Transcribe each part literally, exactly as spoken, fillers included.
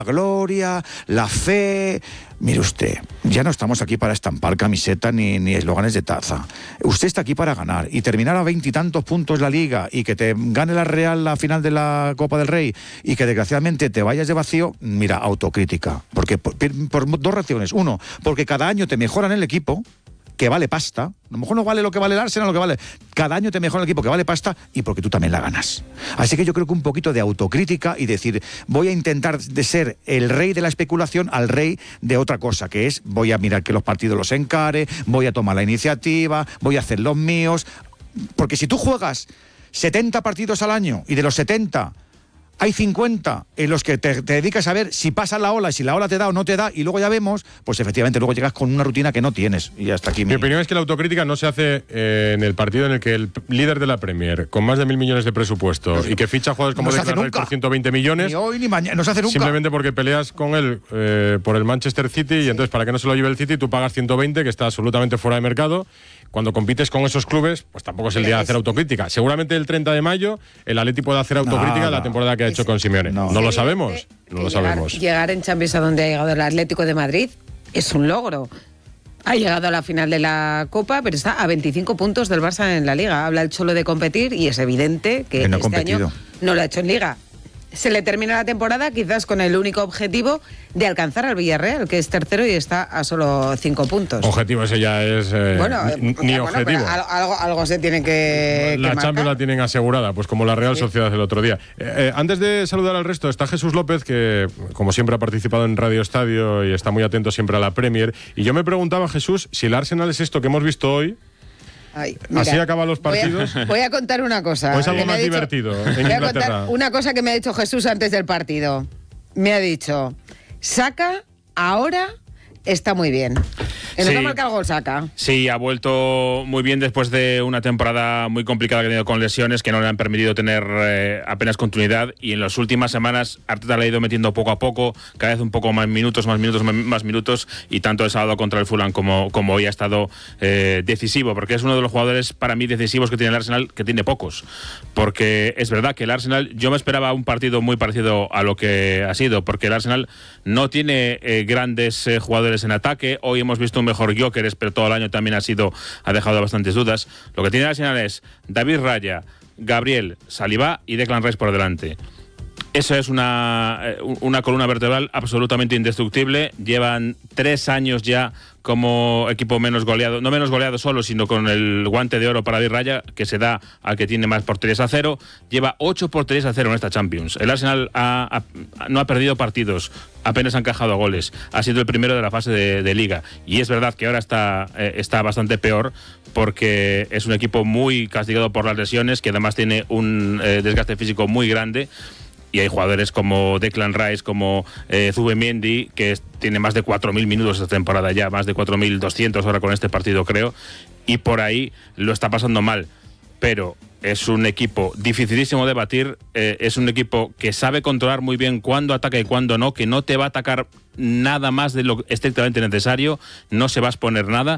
gloria, la fe. Mire usted, ya no estamos aquí para estampar camiseta ni, ni eslóganes de taza. Usted está aquí para ganar y terminar a veintitantos puntos la Liga y que te gane la Real la final de la Copa del Rey y que desgraciadamente te vayas de vacío. Mira, autocrítica. Porque por, por dos razones. Uno, porque cada año te mejoran el equipo, que vale pasta. A lo mejor no vale lo que vale el Arsenal, lo que vale. Cada año te mejora el equipo que vale pasta y porque tú también la ganas. Así que yo creo que un poquito de autocrítica y decir, voy a intentar de ser el rey de la especulación al rey de otra cosa, que es, voy a mirar que los partidos los encare, voy a tomar la iniciativa, voy a hacer los míos. Porque si tú juegas setenta partidos al año y de los setenta hay cincuenta en los que te, te dedicas a ver si pasa la ola, si la ola te da o no te da, y luego ya vemos, pues efectivamente luego llegas con una rutina que no tienes. Y hasta aquí mi... mi opinión es que la autocrítica no se hace eh, en el partido en el que el líder de la Premier, con más de mil millones de presupuesto, no, y que ficha jugadores como no Declan Rice por ciento veinte millones, ni hoy ni mañana, no se hace nunca. Simplemente porque peleas con él eh, por el Manchester City, sí. Y entonces para que no se lo lleve el City tú pagas ciento veinte, que está absolutamente fuera de mercado. Cuando compites con esos clubes, pues tampoco es el día de hacer autocrítica. Seguramente el treinta de mayo el Atleti puede hacer autocrítica no, no. la temporada que ha hecho con Simeone. No, no lo sabemos, no lo llegar, sabemos. Llegar en Champions a donde ha llegado el Atlético de Madrid es un logro. Ha llegado a la final de la Copa, pero está a veinticinco puntos del Barça en la Liga. Habla el Cholo de competir y es evidente que, que no este año no lo ha hecho en Liga. Se le termina la temporada quizás con el único objetivo de alcanzar al Villarreal, que es tercero y está a solo cinco puntos. Objetivo ese ya es eh, bueno, ni bueno, objetivo. Algo, algo se tiene que La que Champions marcar. La tienen asegurada, pues como la Real sí. Sociedad el otro día. Eh, eh, antes de saludar al resto, está Jesús López, que como siempre ha participado en Radio Estadio y está muy atento siempre a la Premier. Y yo me preguntaba, Jesús, si el Arsenal es esto que hemos visto hoy. Ay, mira, así acaban los partidos. Voy a, voy a contar una cosa. ¿O es algo más dicho, divertido en voy Inglaterra? a contar una cosa que me ha dicho Jesús antes del partido. Me ha dicho, Saka ahora está muy bien. ¿En sí. marca el gol Saka? Sí, ha vuelto muy bien después de una temporada muy complicada que ha tenido con lesiones que no le han permitido tener eh, apenas continuidad, y en las últimas semanas Arteta le ha ido metiendo poco a poco, cada vez un poco más minutos, más minutos, más minutos, y tanto el sábado contra el Fulham como, como hoy ha estado eh, decisivo, porque es uno de los jugadores para mí decisivos que tiene el Arsenal, que tiene pocos, porque es verdad que el Arsenal, yo me esperaba un partido muy parecido a lo que ha sido, porque el Arsenal no tiene eh, grandes eh, jugadores en ataque. Hoy hemos visto un mejor Gyökeres, pero todo el año también ha sido ha dejado bastantes dudas. Lo que tiene el Arsenal es David Raya, Gabriel, Saliba y Declan Rice por delante. Eso es una, una columna vertebral absolutamente indestructible. Llevan tres años ya como equipo menos goleado, no menos goleado solo, sino con el guante de oro para David Raya, que se da al que tiene más porterías a cero. Lleva ocho porterías a cero en esta Champions. El Arsenal ha, ha, no ha perdido partidos, apenas ha encajado goles. Ha sido el primero de la fase de, de Liga. Y es verdad que ahora está, eh, está bastante peor, porque es un equipo muy castigado por las lesiones, que además tiene un eh, desgaste físico muy grande. Y hay jugadores como Declan Rice, como eh, Zubimendi, que es, tiene más de cuatro mil minutos esta temporada ya, más de cuatro mil doscientos ahora con este partido, creo. Y por ahí lo está pasando mal. Pero es un equipo dificilísimo de batir, eh, es un equipo que sabe controlar muy bien cuándo ataca y cuándo no, que no te va a atacar nada más de lo estrictamente necesario, no se va a exponer nada.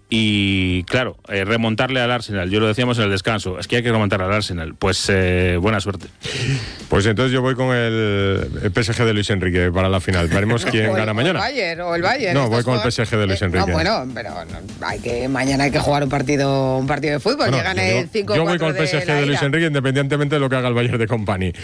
Y claro, eh, remontarle al Arsenal, yo lo decíamos en el descanso, es que hay que remontar al Arsenal, pues eh, buena suerte. Pues entonces yo voy con el, el P S G de Luis Enrique para la final, veremos quién o el, gana mañana. O el Bayern, o el Bayern. No, voy con el P S G de Luis eh, Enrique. No, bueno, pero no, hay que, mañana hay que jugar un partido un partido de fútbol, bueno, que gane el cinco cuatro. Yo voy con el P S G de, de Luis Enrique, independientemente de lo que haga el Bayern de Company.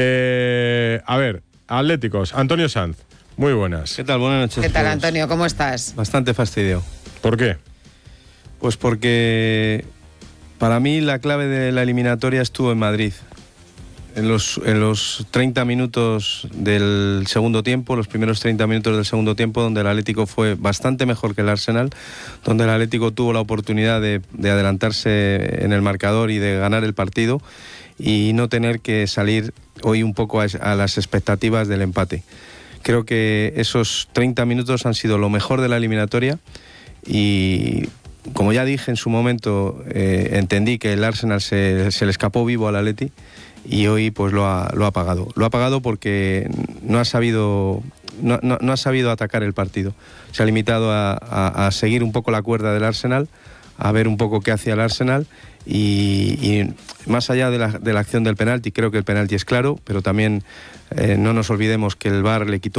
Eh, a ver, Atléticos, Antonio Sanz, muy buenas. ¿Qué tal? Buenas noches. ¿Qué tal, Antonio? ¿Cómo estás? Bastante fastidio. ¿Por qué? Pues porque para mí la clave de la eliminatoria estuvo en Madrid. En los, en los treinta minutos del segundo tiempo, los primeros treinta minutos del segundo tiempo, donde el Atlético fue bastante mejor que el Arsenal, donde el Atlético tuvo la oportunidad de, de adelantarse en el marcador y de ganar el partido y no tener que salir hoy un poco a, a las expectativas del empate. Creo que esos treinta minutos han sido lo mejor de la eliminatoria y, como ya dije en su momento, eh, entendí que el Arsenal se, se le escapó vivo al Atleti y hoy pues lo ha, lo ha pagado. Lo ha pagado porque no ha sabido, no, no, no ha sabido atacar el partido. Se ha limitado a, a, a seguir un poco la cuerda del Arsenal, a ver un poco qué hacía el Arsenal y, y más allá de la, de la acción del penalti, creo que el penalti es claro, pero también eh, no nos olvidemos que el V A R le quitó